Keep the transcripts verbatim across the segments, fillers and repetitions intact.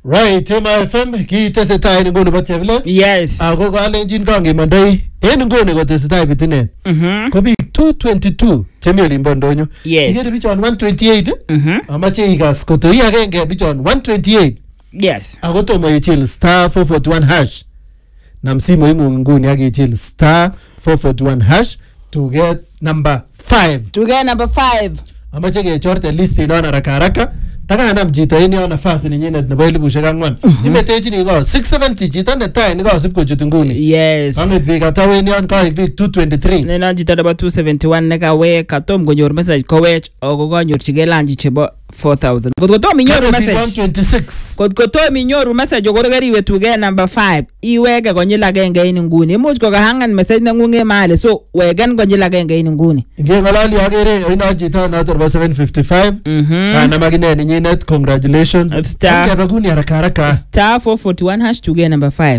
Right, Tema F M kitesetai en nguni batebile. Yes. Ako kalenjin kangemandoi en nguni kotesetai bitinet. Mhm. Ko biik two twenty-two chemi olimbo ndonyo. Yes. Ikere bichon one twenty-eight. Mhm. Amache ikas koto i agenge bichon one twenty-eight. Yes. Ako tomo ichil star four forty-one hash. Na msimo ingu nguni akichil star four forty-one hash to get number five. To get number five. Amache kechorte list inona haraka haraka. Taka anam jito ini ona nafasi ni nyine nebo elibushek angwan. Imetechi ni ko six seventy jito netai ni ko sipko chut nguni. Yes. Amit biik ataweni yon ko biik two twenty-three. Nena jito nebo two seventy-one nekawe katom konyor message kowech ako kanyorchigei lanji chebo four thousand. Kotko tom inyoru message one twenty-six. Kotko tom inyoru message okoro keriwe to get number five iweke konyil agenge en nguni. Imuch kokahangan message nengunge mahali so weken konyil agenge en nguni. Ngengalali agere ino jito noto nebo seven fifty-five. Mhm. Kana magine ni nyine congratulations. Star. Ngebe kuni haraka haraka. Star four forty-one hash to get number five.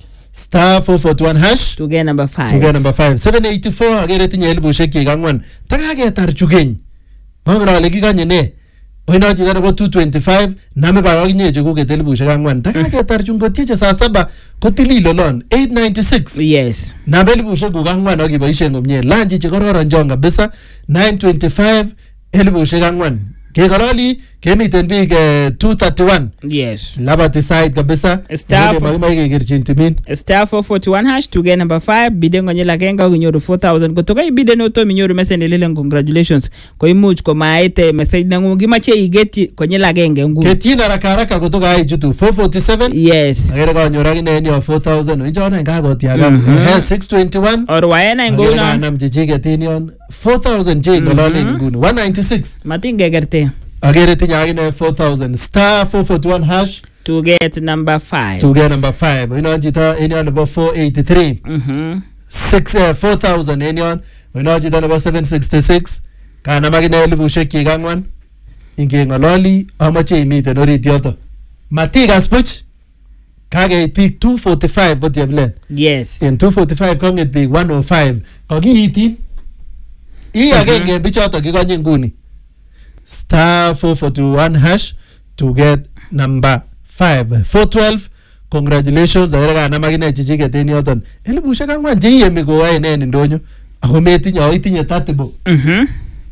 Star four forty-one hash To get number five. to get number five. seven eighty-four agere tinye elibushek kyik angwan. Taka ketar chugeny. Mangale kikanye ne. Oino jito nebo two twenty-five name ba akinye chekuket elibushek angwan. Taka ketar chungotieche saa saba kotilil olon eight ninety-six. Yes. Namba elibushek kuk angwan akiboisien komie. Lanji chekororon chon kabisa nine twenty-five elibushek angwan. Kekalali kemiten biik uh, two thirty-one. Yes. Labati side kabisa. Staff. Makimai kekerchin timin. Star four forty-one hash to get number five. Bide konyil agenge akinyoru four thousand. Kotoka ibide noto minyoru message lile congratulations. Ko imuch komaite message nangu kimache igeti konyil agenge nguni. Ketyin haraka haraka kutoka hai jutu four forty-seven. Yes. Agere kanyor akine enyo four thousand. Injona ingakotiaga. Mhm. six twenty-one. Or waena Agere ngona. kanam chichiket enyon four thousand je ngolole nguni. one ninety-six. Matinge gerte. Agere tinya akine four thousand. Star four forty-one hash. To get number five. To get number five. Ino jita enyon nebo four eighty-three. Mhm. six uh, four thousand enyon. Ino jita nebo seven sixty-six. Kana magine elibushek kyik angwan. Ingengololi amache imiten orit yoto. Matikas buch. Kageit biik two forty-five botieblet. Yes. In two forty-five konget biik one oh five. Kakiitin. I agenge bichoto kikonye nguni. Star four forty-one hash to get number five. four twelve. Congratulations. Agere kana magine chichiket en yoton. Elibushek angwan je iyemi kowae nen ndonyo. Ako metinye oitinye thirty bo. Mhm.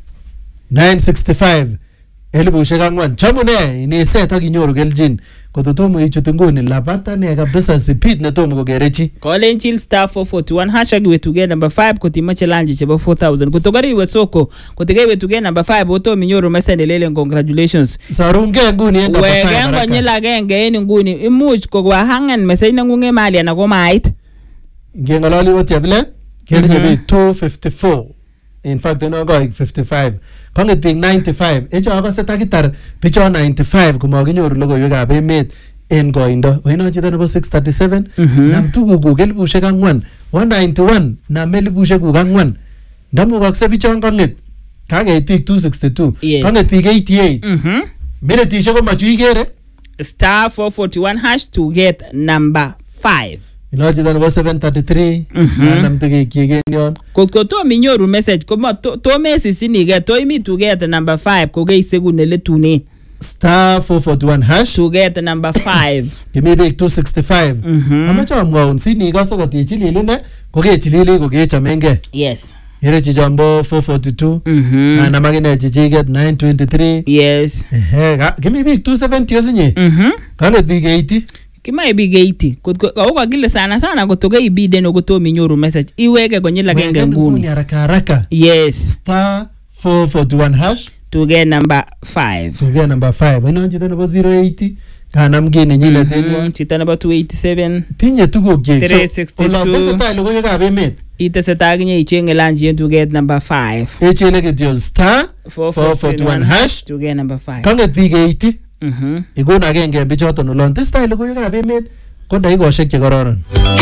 nine sixty-five. Elibushek angwan. Chamune iniset akinyoru keljin. Kototomo ichut nguni labata ne kabisa sipit netomo kogerechi. Calling chill star four forty-one hash agiwe to get number five kotimache lanji chebo four thousand. Kutogari iwe soko kotigewe to get number five oto minyoru message lele congratulations. Sarunge nguni enda pa five. Wegen konyil agenge en nguni imuch kokwahangan message nengunge mali ana komait. Ngengalali wotiebile kelinye biik two fifty-four. In fact ino ko fifty-five. Konget biik ninety-five. Echo akose takitar bicho ninety-five kumakinyoru logoiwekab emet en koindo. Oino chito nebo six thirty-seven. Nam tugukuk elibushek angwan. one ninety-one nam elibushek kuk angwan. Ndamukokse bichon konget. Kageit biik two sixty-two. Yes. Konget biik eighty-eight. Mhm. Minitishek komachu ikere. Star four forty-one hash to get number five. Ino chito nebo seven thirty-three. Nam tugekyik en yon. Kotko to minyoru message koma to, to message nige to imi to get number five kogeisegu neletune. Star four forty-one hash To get number five. Kimi biik two sixty-five. Amache amwaun sini ikose kotichilili ne kokechilili kokechamenge. Yes. Yere chijambo four forty-two. Mhm. Kana magine chichiket nine twenty-three. Yes. Ehe, kimi biik two seventy osinye. Mhm. Kanet biik eighty. Kima ibige eighty. Kotko kauka gile sana sana kotoka ibide no koto minyoru message. Iweke konyil agenge nguni. Haraka haraka. Yes. Star four forty-one hash To get number five. to get number five. Ino chito nebo zero eighty. Kana mgine nyine tenyo. Chita number two eighty-seven. Tinye tuguk jik. three sixty-two. Ola tesetai logoiwekab emet. Iteseta aginye ichenge lanji to get number five. Echele kityo star four forty-one hash to get number five. konget biik eighty. Mhm. Ikon agenge bichoton olon tesetai logoiwekab emet ko dakikoshek chekororon.